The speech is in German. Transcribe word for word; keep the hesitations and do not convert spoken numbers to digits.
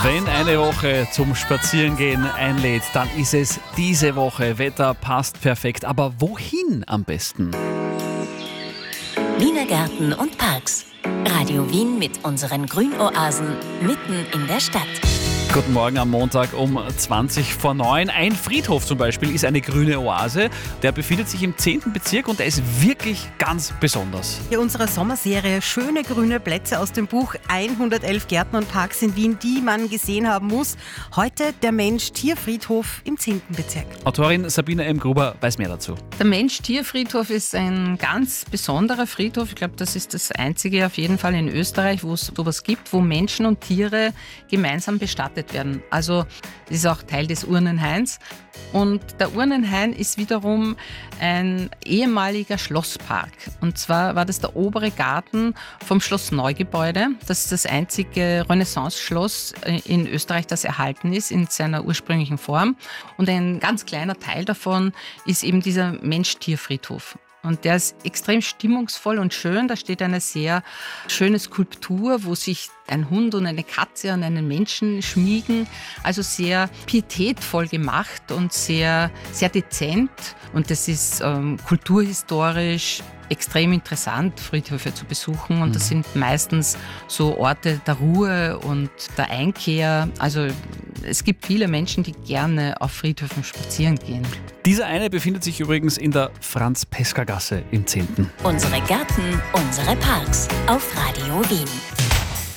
Wenn eine Woche zum Spazierengehen einlädt, dann ist es diese Woche. Wetter passt perfekt. Aber wohin am besten? Wiener Gärten und Parks. Radio Wien mit unseren Grünoasen mitten in der Stadt. Guten Morgen am Montag um zwanzig vor neun. Ein Friedhof zum Beispiel ist eine grüne Oase. Der befindet sich im zehnten Bezirk und der ist wirklich ganz besonders. Ja, unsere Sommerserie Schöne grüne Plätze aus dem Buch hundertelf Gärten und Parks in Wien, die man gesehen haben muss. Heute der Mensch-Tier-Friedhof im zehnten Bezirk. Autorin Sabine M. Gruber weiß mehr dazu. Der Mensch-Tier-Friedhof ist ein ganz besonderer Friedhof. Ich glaube, das ist das einzige auf jeden Fall in Österreich, wo es sowas gibt, wo Menschen und Tiere gemeinsam bestattet werden. Also das ist auch Teil des Urnenhains. Und der Urnenhain ist wiederum ein ehemaliger Schlosspark. Und zwar war das der obere Garten vom Schloss Neugebäude. Das ist das einzige Renaissance-Schloss in Österreich, das erhalten ist in seiner ursprünglichen Form. Und ein ganz kleiner Teil davon ist eben dieser Mensch-Tier-Friedhof. Und der ist extrem stimmungsvoll und schön. Da steht eine sehr schöne Skulptur, wo sich ein Hund und eine Katze an einen Menschen schmiegen. Also sehr pietätvoll gemacht und sehr, sehr dezent. Und das ist ähm, kulturhistorisch extrem interessant, Friedhöfe zu besuchen. Und das sind meistens so Orte der Ruhe und der Einkehr. Also es gibt viele Menschen, die gerne auf Friedhöfen spazieren gehen. Dieser eine befindet sich übrigens in der Franz-Peska-Gasse im zehnten Unsere Gärten, unsere Parks auf Radio Wien.